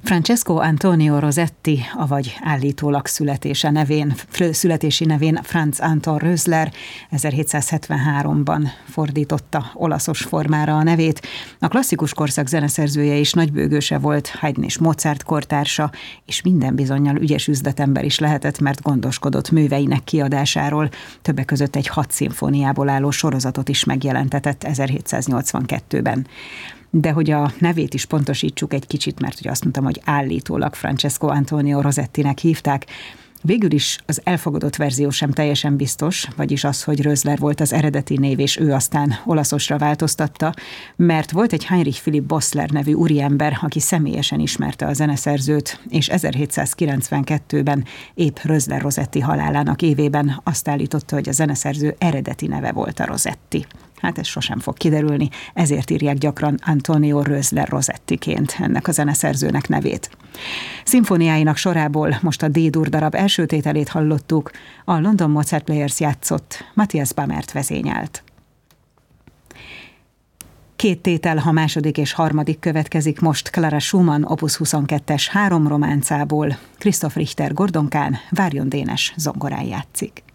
Francesco Antonio Rosetti, avagy állítólag születési nevén Franz Anton Rösler 1773-ban fordította olaszos formára a nevét. A klasszikus korszak zeneszerzője és nagybőgőse volt, Haydn és Mozart kortársa, és minden bizonnyal ügyes üzletember is lehetett, mert gondoskodott műveinek kiadásáról. Többek között egy 6 szimfóniából álló sorozatot is megjelentetett 1782-ben. De hogy a nevét is pontosítsuk egy kicsit, mert ugye azt mondtam, hogy állítólag Francesco Antonio Rosettinek hívták, végül is az elfogadott verzió sem teljesen biztos, vagyis az, hogy Rösler volt az eredeti név, és ő aztán olaszosra változtatta, mert volt egy Heinrich Philipp Bossler nevű úriember, aki személyesen ismerte a zeneszerzőt, és 1792-ben épp Rösler Rosetti halálának évében azt állította, hogy a zeneszerző eredeti neve volt a Rosetti. Hát ez sosem fog kiderülni, ezért írják gyakran Antonio Rösler Rosettiként ennek a zeneszerzőnek nevét. Szimfóniáinak sorából most a D-dur darab első tételét hallottuk, a London Mozart Players játszott, Matthias Bamert vezényelt. 2 tétel, a második és harmadik következik most Clara Schumann opus 22-es 3 románcából, Christoph Richter Gordon Kahn, Várjon Dénes zongorán játszik.